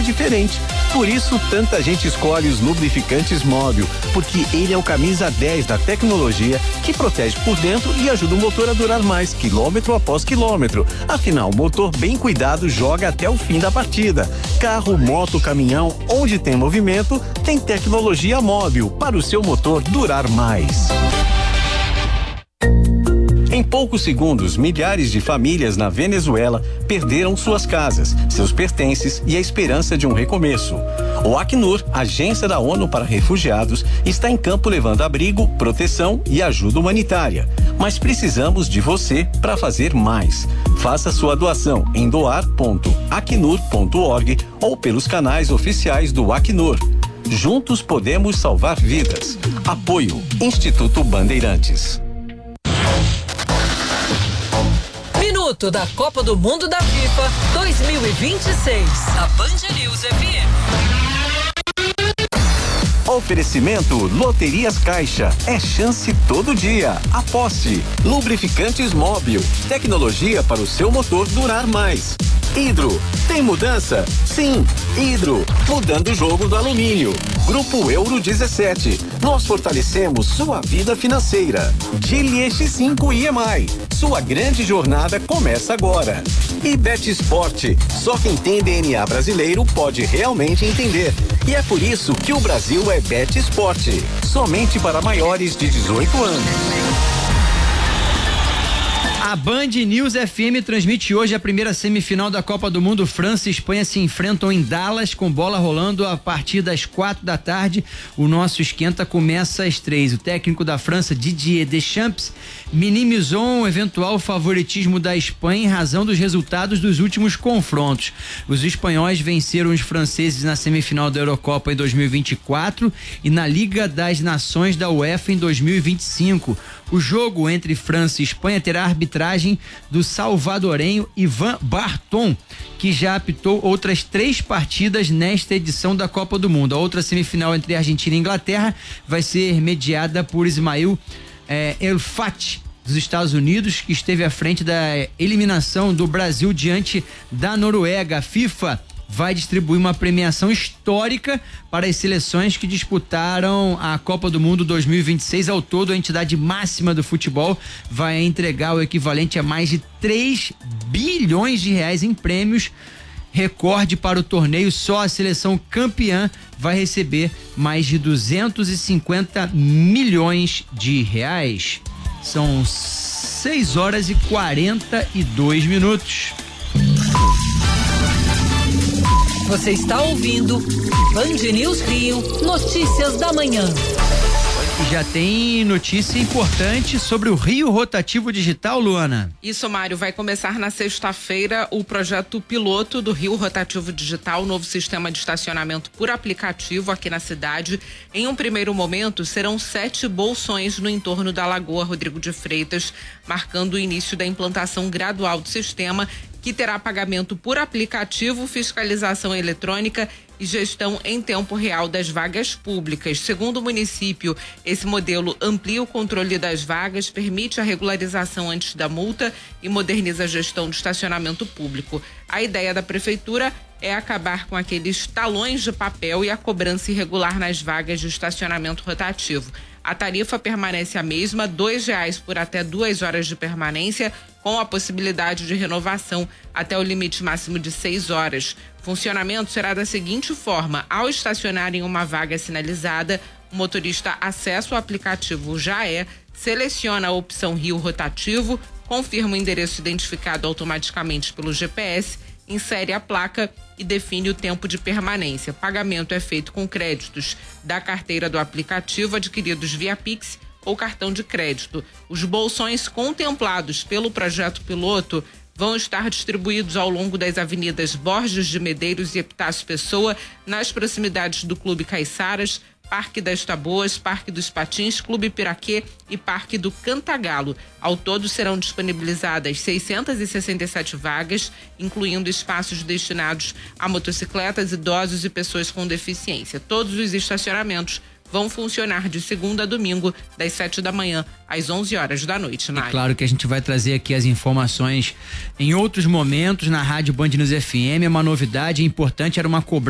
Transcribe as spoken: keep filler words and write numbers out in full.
diferente. Por isso, tanta gente escolhe os lubrificantes Móbil, porque ele é o camisa dez da tecnologia que protege por dentro e ajuda o motor a durar mais, quilômetro após quilômetro. Afinal, o motor bem cuidado joga até o fim da partida. Carro, moto, caminhão, onde tem movimento, tem tecnologia Móbil para o seu motor durar mais. Em poucos segundos, milhares de famílias na Venezuela perderam suas casas, seus pertences e a esperança de um recomeço. O Acnur, agência da ONU para refugiados, está em campo levando abrigo, proteção e ajuda humanitária. Mas precisamos de você para fazer mais. Faça sua doação em doar ponto acnur ponto org ou pelos canais oficiais do Acnur. Juntos podemos salvar vidas. Apoio Instituto Bandeirantes. Minuto da Copa do Mundo da FIFA dois mil e vinte e seis. A Band News F M. Oferecimento Loterias Caixa. É chance todo dia. Aposte. Lubrificantes Móbil. Tecnologia para o seu motor durar mais. Hidro. Tem mudança? Sim. Hidro. Mudando o jogo do alumínio. Grupo Euro dezessete. Nós fortalecemos sua vida financeira. Gili X cinco I M I. Sua grande jornada começa agora. E Bet Esporte. Só quem tem D N A brasileiro pode realmente entender. E é por isso que o Brasil é Bet Esporte. Somente para maiores de dezoito anos. A Band News F M transmite hoje a primeira semifinal da Copa do Mundo. França e Espanha se enfrentam em Dallas, com bola rolando a partir das quatro da tarde. O nosso esquenta começa às três. O técnico da França, Didier Deschamps, minimizou um eventual favoritismo da Espanha em razão dos resultados dos últimos confrontos. Os espanhóis venceram os franceses na semifinal da Eurocopa em dois mil e vinte e quatro e na Liga das Nações da UEFA em dois mil e vinte e cinco. O jogo entre França e Espanha terá a arbitragem do salvadorenho Ivan Barton, que já apitou outras três partidas nesta edição da Copa do Mundo. A outra semifinal entre Argentina e Inglaterra vai ser mediada por Ismail eh, El Fati, dos Estados Unidos, que esteve à frente da eliminação do Brasil diante da Noruega. A FIFA vai distribuir uma premiação histórica para as seleções que disputaram a Copa do Mundo dois mil e vinte e seis. Ao todo, a entidade máxima do futebol vai entregar o equivalente a mais de três bilhões de reais em prêmios. Recorde para o torneio, só a seleção campeã vai receber mais de duzentos e cinquenta milhões de reais. São seis horas e quarenta e dois minutos. Você está ouvindo Band News Rio, notícias da manhã. E já tem notícia importante sobre o Rio Rotativo Digital, Luana. Isso, Mário, vai começar na sexta-feira o projeto piloto do Rio Rotativo Digital, novo sistema de estacionamento por aplicativo aqui na cidade. Em um primeiro momento, serão sete bolsões no entorno da Lagoa Rodrigo de Freitas, marcando o início da implantação gradual do sistema, que terá pagamento por aplicativo, fiscalização eletrônica e gestão em tempo real das vagas públicas. Segundo o município, esse modelo amplia o controle das vagas, permite a regularização antes da multa e moderniza a gestão do estacionamento público. A ideia da prefeitura é acabar com aqueles talões de papel e a cobrança irregular nas vagas de estacionamento rotativo. A tarifa permanece a mesma, dois reais por até duas horas de permanência, com a possibilidade de renovação até o limite máximo de seis horas. O funcionamento será da seguinte forma: ao estacionar em uma vaga sinalizada, o motorista acessa o aplicativo Já É, seleciona a opção Rio Rotativo, confirma o endereço identificado automaticamente pelo G P S, insere a placa e define o tempo de permanência. Pagamento é feito com créditos da carteira do aplicativo adquiridos via Pix ou cartão de crédito. Os bolsões contemplados pelo projeto piloto vão estar distribuídos ao longo das avenidas Borges de Medeiros e Epitácio Pessoa, nas proximidades do Clube Caiçaras, Parque das Taboas, Parque dos Patins, Clube Piraquê e Parque do Cantagalo. Ao todo serão disponibilizadas seiscentas e sessenta e sete vagas, incluindo espaços destinados a motocicletas, idosos e pessoas com deficiência. Todos os estacionamentos vão funcionar de segunda a domingo, das sete da manhã às onze horas da noite, Mário. É claro que a gente vai trazer aqui as informações em outros momentos na Rádio Band News F M. É uma novidade importante, era uma cobrança